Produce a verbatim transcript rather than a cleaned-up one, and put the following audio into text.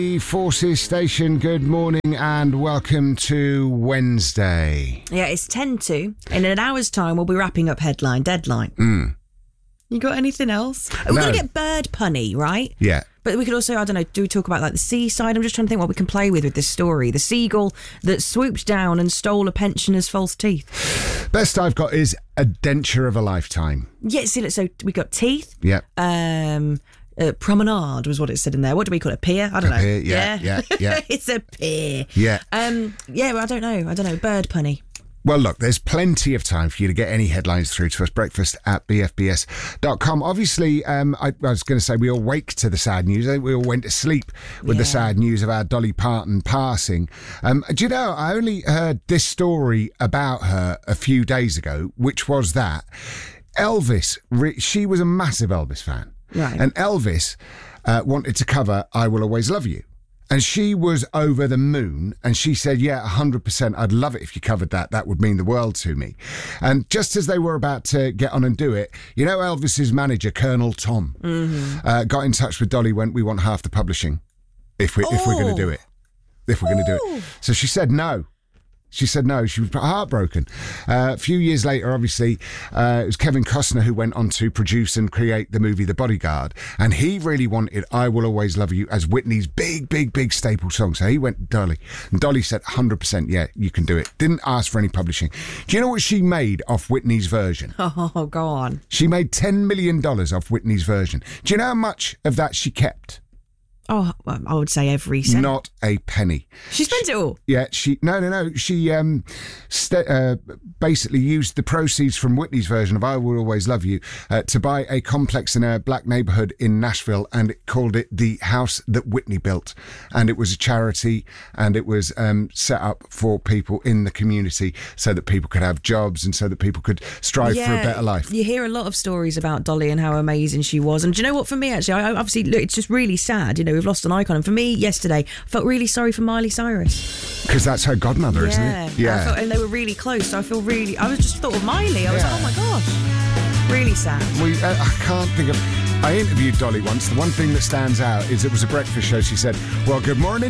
Forces Station, good morning and welcome to Wednesday. Yeah, it's ten to. In an hour's time, we'll be wrapping up Headline Deadline. Mm. You got anything else? We're No. going to get bird punny, right? Yeah. But we could also, I don't know, do we talk about like the seaside? I'm just trying to think what we can play with with this story. The seagull that swooped down and stole a pensioner's false teeth. Best I've got is a denture of a lifetime. Yeah, see, so we got teeth. Yeah. Um... Uh, promenade was what it said in there. What do we call it? A pier? I don't A know. pier, yeah, yeah, yeah. It's a pier. Yeah. Um. Yeah, well, I don't know. I don't know. Bird punny. Well, look, there's plenty of time for you to get any headlines through to us. Breakfast at b f b s dot com. Obviously, um, I, I was going to say we all wake to the sad news. We all went to sleep with Yeah. the sad news of our Dolly Parton passing. Um, do you know, I only heard this story about her a few days ago, which was that Elvis, re- she was a massive Elvis fan. Right. And Elvis uh, wanted to cover I Will Always Love You. And she was over the moon, and she said, yeah, one hundred percent, I'd love it if you covered that. That would mean the world to me. And just as they were about to get on and do it, you know, Elvis's manager, Colonel Tom, Mm-hmm. uh, got in touch with Dolly, went, we want half the publishing if, we, if we're going to do it. If we're going to do it. So she said no. She said no. She was heartbroken. Uh, a few years later, obviously, uh, it was Kevin Costner who went on to produce and create the movie The Bodyguard. And he really wanted I Will Always Love You as Whitney's big, big, big staple song. So he went to Dolly. And Dolly said, one hundred percent, yeah, you can do it. Didn't ask for any publishing. Do you know what she made off Whitney's version? Oh, go on. She made ten million dollars off Whitney's version. Do you know how much of that she kept? Oh, well, I would say every cent. Not a penny. She spent it all. Yeah, she no no no. She um, st- uh, basically used the proceeds from Whitney's version of "I Will Always Love You" uh, to buy a complex in a black neighbourhood in Nashville, and it called it the House That Whitney Built. And it was a charity, and it was um, set up for people in the community so that people could have jobs and so that people could strive for a better life. You hear a lot of stories about Dolly and how amazing she was. And do you know what? For me, actually, I, obviously, look, it's just really sad. You know, we've lost an icon. And for me, yesterday, I felt really sorry for Miley Cyrus. Because that's her godmother, isn't it? Yeah. I felt, and they were really close, so I feel really... I was just thought of Miley. I was Yeah. like, oh my gosh. Really sad. We, uh, I can't think of... I interviewed Dolly once. The one thing that stands out is it was a breakfast show. She said, well, good morning.